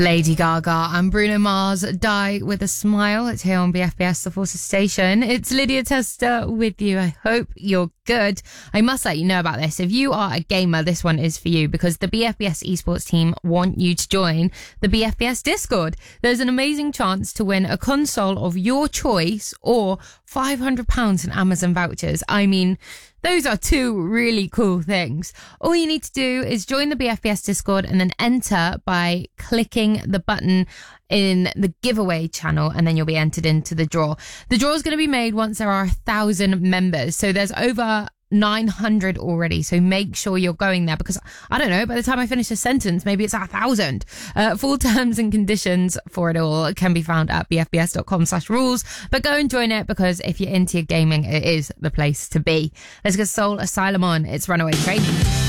Lady Gaga and Bruno Mars, Die With a Smile. It's here on BFBS, the Forces Station. It's Lydia Tester with you. I hope you're good. I must let you know about this. If you are a gamer, this one is for you because the BFBS esports team want you to join the BFBS Discord. There's an amazing chance to win a console of your choice or £500 in Amazon vouchers. I mean, those are two really cool things. All you need to do is join the BFBS Discord and then enter by clicking the button in the giveaway channel, and then you'll be entered into the draw. The draw is going to be made once there are 1,000 members. So there's over 900 already, so make sure you're going there because I don't know, by the time I finish this sentence maybe it's 1,000. Full terms and conditions for it all can be found at bfbs.com/rules, but go and join it because if you're into your gaming, it is the place to be. Let's get Soul Asylum on. It's Runaway Train.